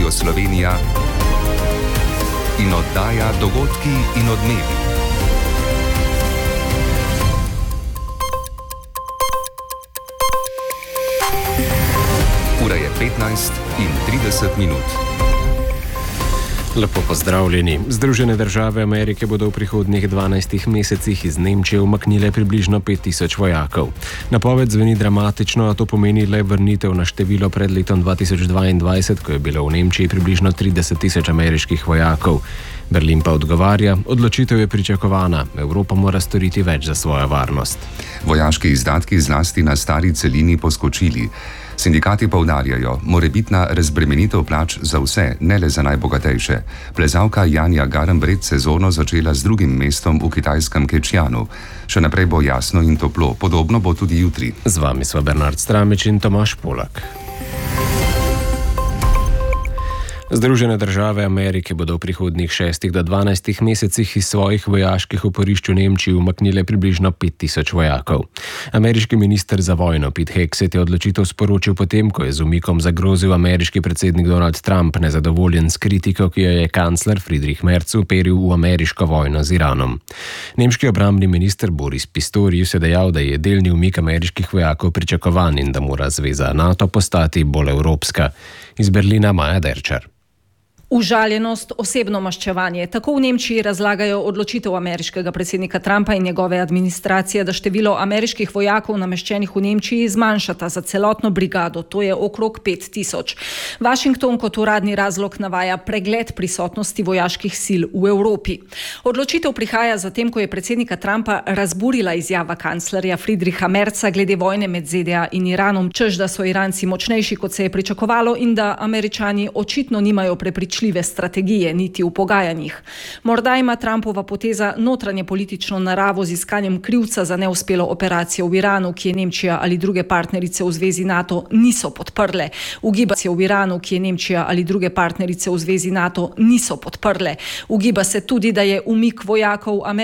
Radio Slovenija in oddaja Dogodki in odmevi. Ura je 15:30. Lepo pozdravljeni. Združene države Amerike bodo v prihodnjih 12 mesecih iz Nemčije umaknile približno 5000 vojakov. Napoved zveni dramatično, a to pomeni le vrnitev na število pred letom 2022, ko je bilo v Nemčiji približno 30 000 ameriških vojakov. Berlin pa odgovarja, odločitev je pričakovana, Evropa mora storiti več za svojo varnost. Vojaški izdatki zlasti na stari celini poskočili. Sindikati poudarjajo, morebitna razbremenitev plač za vse, ne le za najbogatejše. Plezalka Janja Garnbret sezono začela z drugim mestom v kitajskem Kečjanu. Še naprej bo jasno in toplo, podobno bo tudi jutri. Z vami sva Bernard Stramič in Tomaž Polak. Združene države Amerike bodo v prihodnjih 6 do 12 mesecih iz svojih vojaških oporišč v Nemčiji umaknile približno 5000 vojakov. Ameriški minister za vojno Pete Hegseth je odločitev sporočil potem, ko je z umikom zagrozil ameriški predsednik Donald Trump, nezadovoljen s kritiko, ki jo je kancler Friedrich Merz uperil v ameriško vojno z Iranom. Nemški obrambni minister Boris Pistorius je dejal, da je delni umik ameriških vojakov pričakovan in da mora zveza NATO postati bolj evropska. Iz Berlina Maja Derčar. Užaljenost, osebno maščevanje. Tako v Nemčiji razlagajo odločitev ameriškega predsednika Trumpa in njegove administracije, da število ameriških vojakov nameščenih v Nemčiji zmanjšata za celotno brigado, to je okrog 5000. Washington kot uradni razlog navaja pregled prisotnosti vojaških sil v Evropi. Odločitev prihaja zatem, ko je predsednika Trumpa razburila izjava kanclerja Friedricha Merza glede vojne med ZDA in Iranom, češ da so Iranci močnejši, kot se je pričakovalo, in da Američani očitno nimajo prepričljive strategije niti v pogajanjih. Morda ima Trumpova poteza notranje politično naravo z iskanjem krivca za neuspelo operacijo v Iranu, ki je Nemčija ali druge partnerice v zvezi NATO niso podprle. Ugiba se v Iranu, ki je Nemčija ali druge partnerice v zvezi NATO niso podprle. Ugiba se tudi, da je umik vojakov